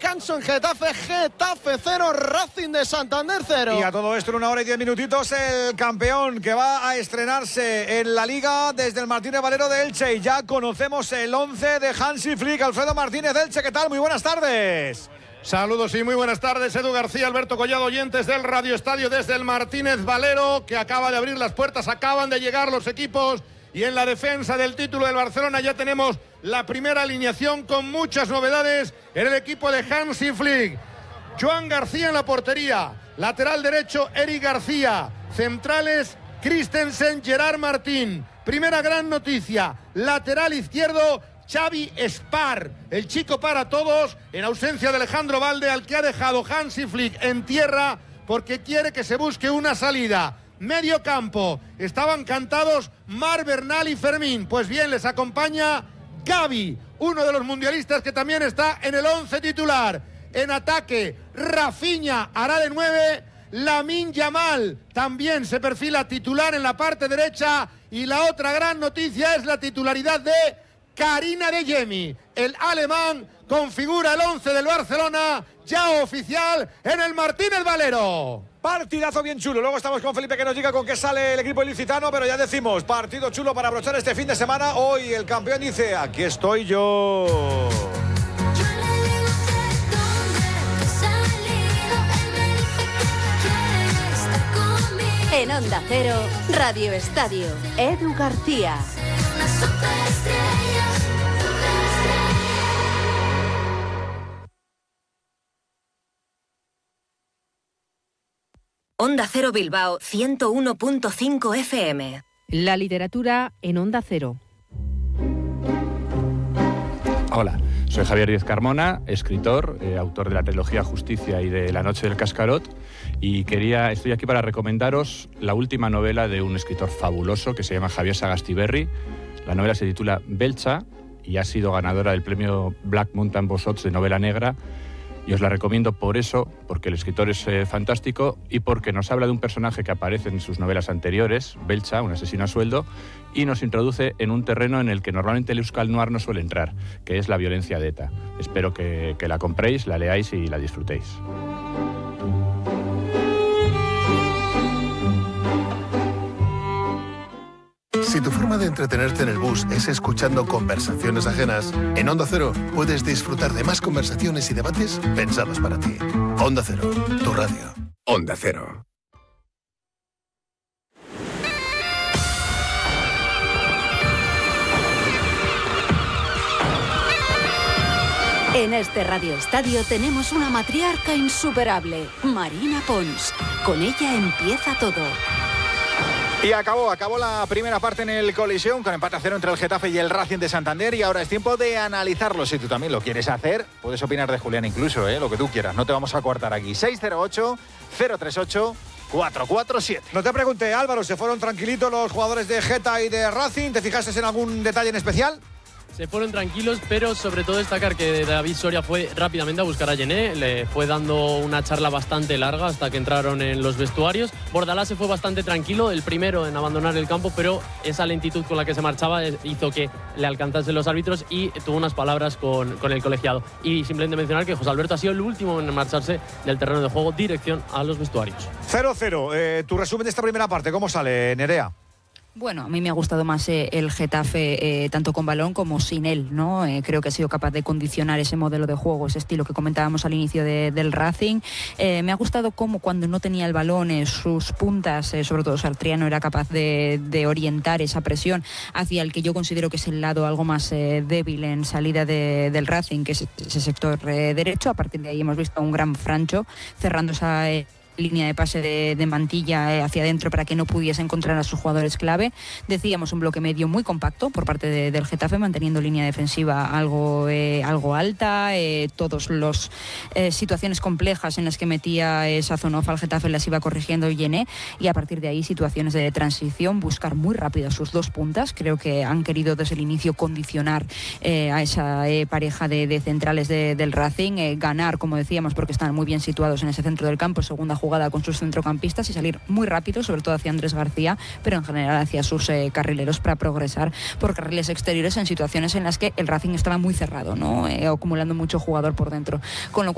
descanso en Getafe. Getafe 0, Racing de Santander 0. Y a todo esto en 1 hora y 10 minutitos el campeón que va a estrenarse en la Liga desde el Martínez Valero de Elche. Y ya conocemos el 11 de Hansi Flick. Alfredo Martínez de Elche, ¿qué tal? Muy buenas tardes. Saludos y muy buenas tardes, Edu García, Alberto Collado, oyentes del Radio Estadio desde el Martínez Valero, que acaba de abrir las puertas, acaban de llegar los equipos y en la defensa del título del Barcelona ya tenemos la primera alineación con muchas novedades en el equipo de Hansi Flick. Joan García en la portería, lateral derecho Eric García, centrales Christensen, Gerard Martín. Primera gran noticia, lateral izquierdo Xavi Spar, el chico para todos, en ausencia de Alejandro Valde, al que ha dejado Hansi Flick en tierra porque quiere que se busque una salida. Medio campo, estaban cantados Marc Bernal y Fermín. Pues bien, les acompaña Gavi, uno de los mundialistas que también está en el 11 titular. En ataque, Rafinha hará de 9, Lamine Yamal también se perfila titular en la parte derecha. Y la otra gran noticia es la titularidad de Karim Adeyemi, el alemán, configura el 11 del Barcelona, ya oficial en el Martínez Valero. Partidazo bien chulo. Luego estamos con Felipe que nos diga con qué sale el equipo ilicitano, pero ya decimos, partido chulo para abrochar este fin de semana. Hoy el campeón dice, aquí estoy yo. En Onda Cero, Radio Estadio, Edu García. Onda Cero Bilbao 101.5 FM. La literatura en Onda Cero. Hola, soy Javier Díez Carmona, escritor, autor de la trilogía Justicia y de La noche del cascarot, y estoy aquí para recomendaros la última novela de un escritor fabuloso que se llama Javier Sagastiberri. La novela se titula Belcha y ha sido ganadora del premio Black Mountain Bosots de novela negra. Y os la recomiendo por eso, porque el escritor es fantástico y porque nos habla de un personaje que aparece en sus novelas anteriores, Belcha, un asesino a sueldo, y nos introduce en un terreno en el que normalmente el Euskal Noir no suele entrar, que es la violencia de ETA. Espero que la compréis, la leáis y la disfrutéis. Si tu forma de entretenerte en el bus es escuchando conversaciones ajenas, en Onda Cero puedes disfrutar de más conversaciones y debates pensados para ti. Onda Cero, tu radio. Onda Cero. En este Radio Estadio tenemos una matriarca insuperable, Marina Pons. Con ella empieza todo. Y acabó la primera parte en el Coliseum con empate a 0 entre el Getafe y el Racing de Santander, y ahora es tiempo de analizarlo. Si tú también lo quieres hacer, puedes opinar de Julián incluso, lo que tú quieras, no te vamos a coartar aquí. 608-038-447. No te pregunté, Álvaro, ¿se fueron tranquilitos los jugadores de Geta y de Racing? ¿Te fijaste en algún detalle en especial? Se fueron tranquilos, pero sobre todo destacar que David Soria fue rápidamente a buscar a Yené, le fue dando una charla bastante larga hasta que entraron en los vestuarios. Bordalás se fue bastante tranquilo, el primero en abandonar el campo, pero esa lentitud con la que se marchaba hizo que le alcanzasen los árbitros y tuvo unas palabras con el colegiado. Y simplemente mencionar que José Alberto ha sido el último en marcharse del terreno de juego, dirección a los vestuarios. 0-0, tu resumen de esta primera parte, ¿cómo sale, Nerea? Bueno, a mí me ha gustado más el Getafe tanto con balón como sin él, ¿no? Creo que ha sido capaz de condicionar ese modelo de juego, ese estilo que comentábamos al inicio del Racing. Me ha gustado cómo cuando no tenía el balón, sus puntas, sobre todo Sartriano, era capaz de orientar esa presión hacia el que yo considero que es el lado algo más débil en salida del Racing, que es ese sector derecho. A partir de ahí hemos visto a un gran Francho cerrando esa línea de pase de Mantilla hacia adentro para que no pudiese encontrar a sus jugadores clave. Decíamos un bloque medio muy compacto por parte del Getafe, manteniendo línea defensiva algo alta, todas las situaciones complejas en las que metía Sazonov al Getafe las iba corrigiendo Yené, y a partir de ahí situaciones de transición, buscar muy rápido a sus dos puntas. Creo que han querido desde el inicio condicionar a esa pareja de centrales del Racing, ganar, como decíamos, porque están muy bien situados en ese centro del campo, segunda jugada con sus centrocampistas, y salir muy rápido, sobre todo hacia Andrés García, pero en general hacia sus carrileros, para progresar por carriles exteriores en situaciones en las que el Racing estaba muy cerrado, ¿no? Acumulando mucho jugador por dentro, con lo cual